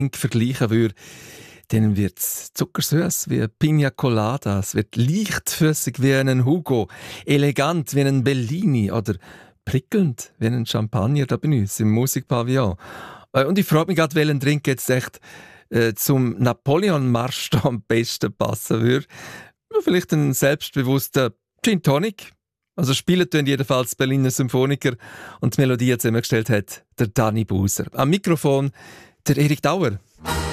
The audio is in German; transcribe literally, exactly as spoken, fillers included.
vergleichen würde, dann wird es zuckersüß wie eine Pina Colada. Es wird leichtfüßig wie ein Hugo, elegant wie ein Bellini oder prickelnd wie ein Champagner da bei uns im Musikpavillon. Äh, Und ich frage mich gerade, welchen Drink jetzt echt äh, zum Napoleon-Marsch da am besten passen würde. Ja, vielleicht ein selbstbewusster Gin Tonic. Also spielen tun jedenfalls Berliner Symphoniker und die Melodie zusammengestellt hat der Dani Buser. Am Mikrofon der Erik Dauer.